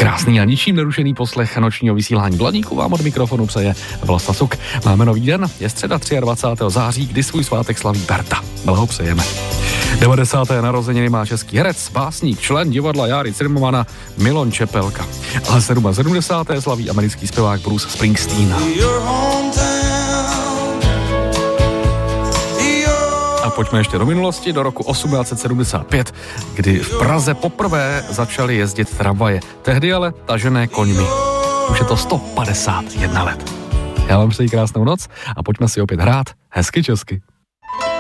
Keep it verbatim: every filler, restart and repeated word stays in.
Krásný a ničím nerušený poslech nočního vysílání Blaníku vám od mikrofonu přeje Vlasta Suk. Máme nový den, je středa dvacátého třetího září, kdy svůj svátek slaví Berta. Blahopřejeme. devadesáté narozeniny má český herec, básník, člen divadla Járy Cimrmana Milon Čepelka. A sedmdesáté slaví americký zpěvák Bruce Springsteen. A pojďme ještě do minulosti, do roku osmnáct set sedmdesát pět, kdy v Praze poprvé začaly jezdit tramvaje. Tehdy ale tažené koňmi. Už je to sto padesát jedna let. Já vám přeji krásnou noc a pojďme si opět hrát hezky česky.